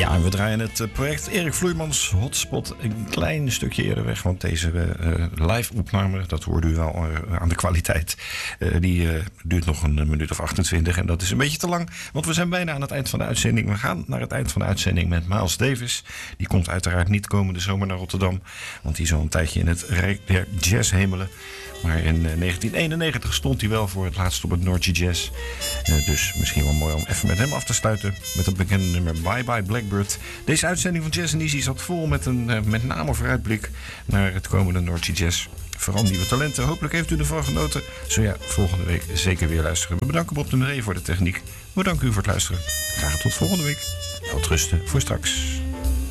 Ja, we draaien het project Erik Vloeimans Hotspot een klein stukje eerder weg. Want deze live opname, dat hoorde u wel aan de kwaliteit, die duurt nog een minuut of 28. En dat is een beetje te lang, want we zijn bijna aan het eind van de uitzending. We gaan naar het eind van de uitzending met Miles Davis. Die komt uiteraard niet komende zomer naar Rotterdam, want die zal een tijdje in het rijk der jazz hemelen. Maar in 1991 stond hij wel voor het laatst op het Noordje Jazz. Dus misschien wel mooi om even met hem af te sluiten. Met het bekende nummer Bye Bye Blackbird. Deze uitzending van Jazz & Easy zat vol met een met name vooruitblik naar het komende Noordje Jazz. Vooral nieuwe talenten. Hopelijk heeft u ervan genoten. Zo ja, volgende week zeker weer luisteren. We bedanken Bob de Meree voor de techniek. We bedanken u voor het luisteren. Graag tot volgende week. Welterusten voor straks.